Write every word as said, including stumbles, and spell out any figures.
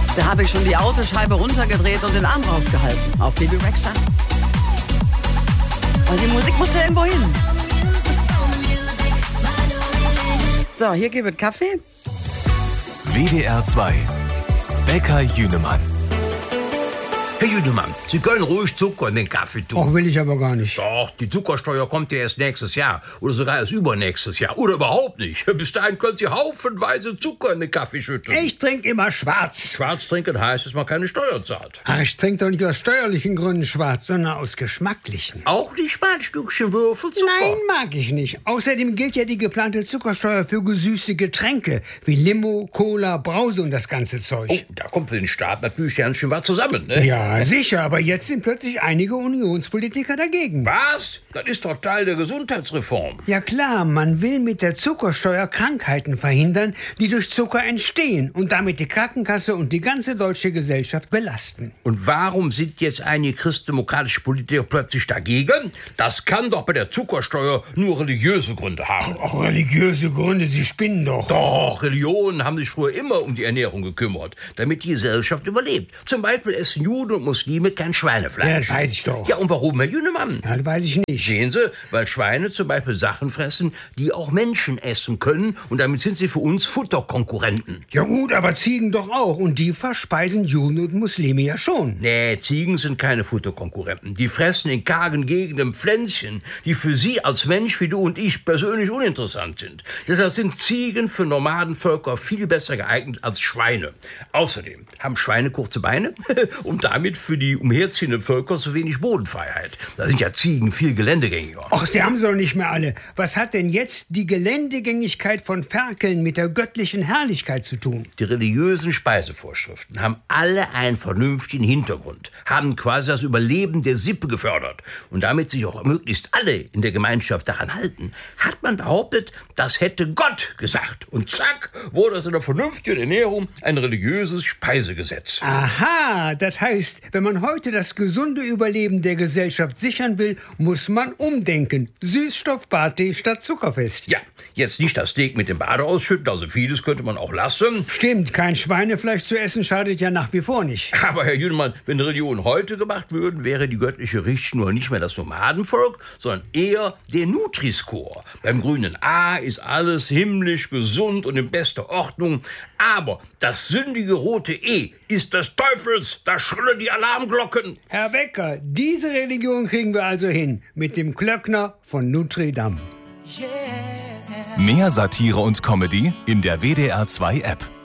Da habe ich schon die Autoscheibe runtergedreht und den Arm rausgehalten. Auf Baby Rexha. Und die Musik muss ja irgendwo hin. So, hier gibt es Kaffee. W D R zwei. Bäcker Jünemann. Herr Jünemann, Sie können ruhig Zucker in den Kaffee tun. Ach, will ich aber gar nicht. Doch, die Zuckersteuer kommt ja erst nächstes Jahr. Oder sogar erst übernächstes Jahr. Oder überhaupt nicht. Bis dahin können Sie haufenweise Zucker in den Kaffee schütten. Ich trinke immer schwarz. Schwarz trinken heißt, dass man keine Steuer zahlt. Ach, ich trinke doch nicht aus steuerlichen Gründen schwarz, sondern aus geschmacklichen. Auch nicht mal ein Stückchen Würfelzucker? Nein, mag ich nicht. Außerdem gilt ja die geplante Zuckersteuer für gesüßte Getränke, wie Limo, Cola, Brause und das ganze Zeug. Oh, da kommt für den Staat natürlich ganz schön was zusammen, ne? Ja, sicher, aber jetzt sind plötzlich einige Unionspolitiker dagegen. Was? Das ist doch Teil der Gesundheitsreform. Ja klar, man will mit der Zuckersteuer Krankheiten verhindern, die durch Zucker entstehen und damit die Krankenkasse und die ganze deutsche Gesellschaft belasten. Und warum sind jetzt einige christdemokratische Politiker plötzlich dagegen? Das kann doch bei der Zuckersteuer nur religiöse Gründe haben. Ach, religiöse Gründe, Sie spinnen doch. Doch, Religionen haben sich früher immer um die Ernährung gekümmert, damit die Gesellschaft überlebt. Zum Beispiel essen Juden und Muslime kein Schweinefleisch. Ja, das weiß ich doch. Ja, und warum, Herr Jünemann? Ja, das weiß ich nicht. Sehen Sie, weil Schweine zum Beispiel Sachen fressen, die auch Menschen essen können. Und damit sind sie für uns Futterkonkurrenten. Ja gut, aber Ziegen doch auch. Und die verspeisen Juden und Muslime ja schon. Nee, Ziegen sind keine Futterkonkurrenten. Die fressen in kargen Gegenden Pflänzchen, die für Sie als Mensch wie du und ich persönlich uninteressant sind. Deshalb sind Ziegen für Nomadenvölker viel besser geeignet als Schweine. Außerdem haben Schweine kurze Beine und damit für die umherziehenden Völker so wenig Bodenfreiheit. Da sind ja Ziegen viel geländegängiger. Ach, Sie haben sie doch nicht mehr alle. Was hat denn jetzt die Geländegängigkeit von Ferkeln mit der göttlichen Herrlichkeit zu tun? Die religiösen Speisevorschriften haben alle einen vernünftigen Hintergrund, haben quasi das Überleben der Sippe gefördert. Und damit sich auch möglichst alle in der Gemeinschaft daran halten, hat man behauptet, das hätte Gott gesagt. Und zack, wurde aus einer vernünftigen Ernährung ein religiöses Speisegesetz. Aha, das heißt, wenn man heute das gesunde Überleben der Gesellschaft sichern will, muss man umdenken. Süßstoff-Party statt Zuckerfest. Ja, jetzt nicht das Steak mit dem Bade ausschütten, also vieles könnte man auch lassen. Stimmt, kein Schweinefleisch zu essen schadet ja nach wie vor nicht. Aber Herr Jünemann, wenn Religionen heute gemacht würden, wäre die göttliche Richtschnur nicht mehr das Nomadenvolk, sondern eher der Nutri-Score. Beim grünen A ist alles himmlisch, gesund und in bester Ordnung. Aber das sündige rote E ist des Teufels, da schrillen die Alarmglocken. Herr Becker, diese Religion kriegen wir also hin mit dem Klöckner von Notre Dame. Mehr Satire und Comedy in der W D R zwei App.